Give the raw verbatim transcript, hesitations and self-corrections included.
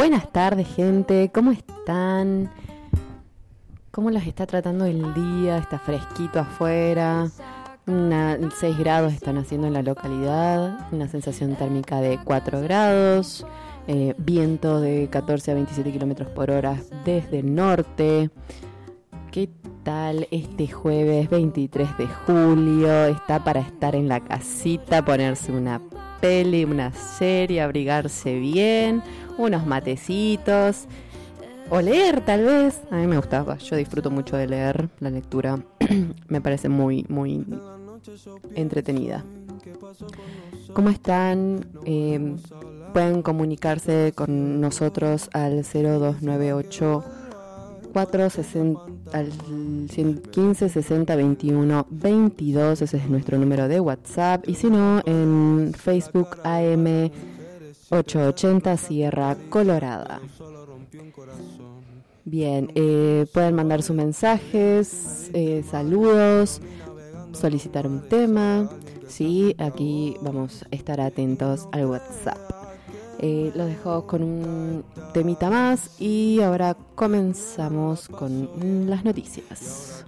Buenas tardes, gente. ¿Cómo están? ¿Cómo las está tratando el día? Está fresquito afuera. Una, seis grados están haciendo en la localidad. Una sensación térmica de cuatro grados. Eh, viento de catorce a veintisiete kilómetros por hora desde el norte. ¿Qué tal este jueves veintitrés de julio? Está para estar en la casita, ponerse una peli, una serie, abrigarse bien, unos matecitos o leer tal vez. A mí me gustaba, yo disfruto mucho de leer. La lectura me parece muy, muy entretenida. ¿Cómo están? Eh, pueden comunicarse con nosotros al cero dos nueve ocho cuatro sesenta al quince sesenta veintiuno veintidós. Ese es nuestro número de WhatsApp. Y si no, en Facebook A M ochocientos ochenta Sierra Colorada. Bien, eh, pueden mandar sus mensajes, eh, saludos, solicitar un tema. Sí, aquí vamos a estar atentos al WhatsApp. Eh, los dejo con un temita más y ahora comenzamos con las noticias.